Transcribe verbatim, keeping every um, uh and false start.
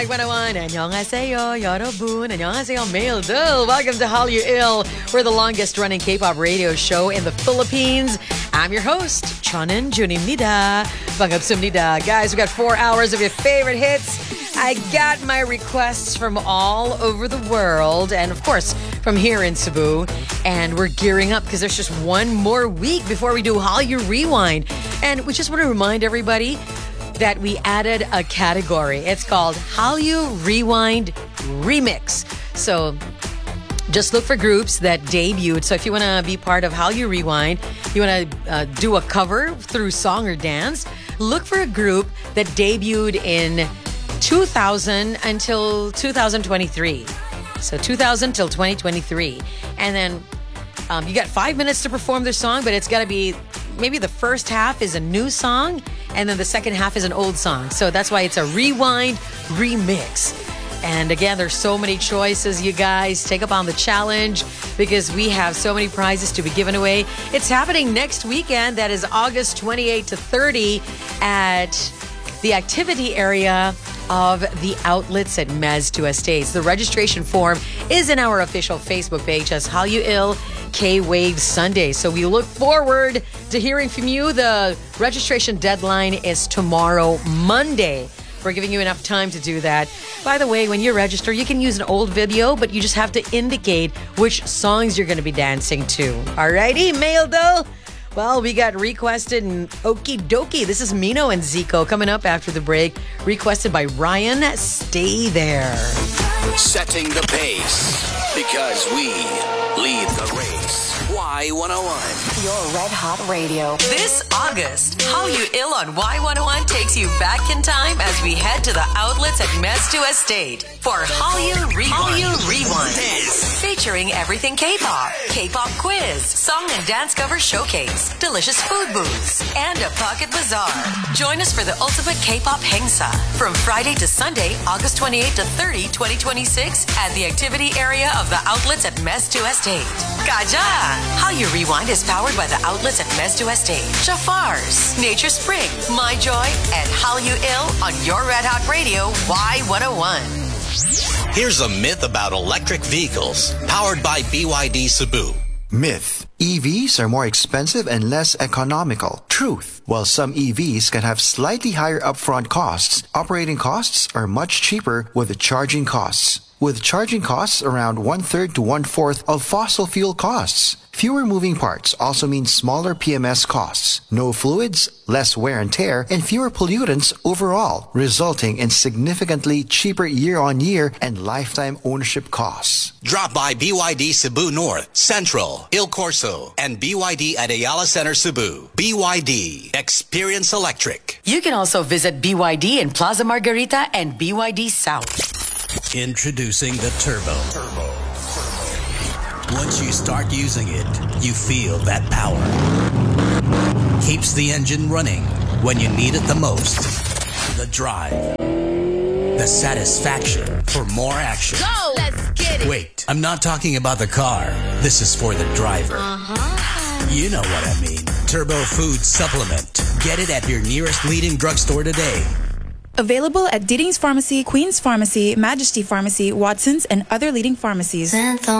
Y one oh one. Annyeonghaseyo, Yorobun. Annyeonghaseyo, Maildul. Welcome to Hallyu Ill. We're the longest running K-pop radio show in the Philippines. I'm your host, Chonin Junimnida. Bangabsumnida. Guys, we got four hours of your favorite hits. I got my requests from all over the world and, of course, from here in Cebu. And we're gearing up because there's just one more week before we do Hallyu Rewind. And we just want to remind everybody that we added a category. It's called Hallyu Rewind Remix. So just look for groups that debuted. So if you want to be part of Hallyu Rewind, you want to uh, do a cover through song or dance, look for a group that debuted in two thousand until two thousand twenty-three. So two thousand till twenty twenty-three. And then um, you got five minutes to perform their song, but it's got to be maybe the first half is a new song and then the second half is an old song. So that's why it's a rewind remix. And again, there's so many choices, you guys. Take up on the challenge because we have so many prizes to be given away. It's happening next weekend. That is August twenty-eighth to thirtieth at the activity area of the outlets at Mez two Estates. The registration form is in our official Facebook page as Hallyu Ill K-Wave Sunday. So we look forward to hearing from you. The registration deadline is tomorrow, Monday. We're giving you enough time to do that. By the way, when you register, you can use an old video, but you just have to indicate which songs you're going to be dancing to. Alrighty, Maildul? Well, we got requested and okie dokie. This is Mino and Zico coming up after the break. Requested by Ryan. Stay there. Setting the pace because we lead the race. Y one oh one. Your Red Hot Radio. This August, Hallyu Ill on Y one oh one takes you back in time as we head to the outlets at Mez two Estate for Hallyu Rewind. Hallyu Rewind. Featuring everything K-pop, K-pop quiz, song and dance cover showcase, delicious food booths, and a pocket bazaar. Join us for the ultimate K-pop hengsa from Friday to Sunday, August twenty-eighth to thirtieth, twenty twenty-six at the activity area of the outlets at Mez two Estate. Kaja! Hallyu Rewind is powered by the outlets at Mez two Estate, Jafars, Nature Spring, My Joy, and Hallyu Ill on your Red Hot Radio Y one oh one. Here's a myth about electric vehicles powered by B Y D Cebu. Myth. E Vs are more expensive and less economical. Truth. While some E Vs can have slightly higher upfront costs, operating costs are much cheaper with the charging costs. With charging costs around one-third to one-fourth of fossil fuel costs. Fewer moving parts also means smaller P M S costs, no fluids, less wear and tear, and fewer pollutants overall, resulting in significantly cheaper year-on-year and lifetime ownership costs. Drop by B Y D Cebu North, Central, Il Corso, and B Y D at Ayala Center Cebu. B Y D. Experience Electric. You can also visit B Y D in Plaza Margarita and B Y D South. Introducing the Turbo. Turbo. Once you start using it, you feel that power. Keeps the engine running when you need it the most. The drive. The satisfaction for more action. Go! Let's get it! Wait, I'm not talking about the car. This is for the driver. Uh-huh. You know what I mean. Turbo Food Supplement. Get it at your nearest leading drugstore today. Available at Diding's Pharmacy, Queen's Pharmacy, Majesty Pharmacy, Watson's, and other leading pharmacies.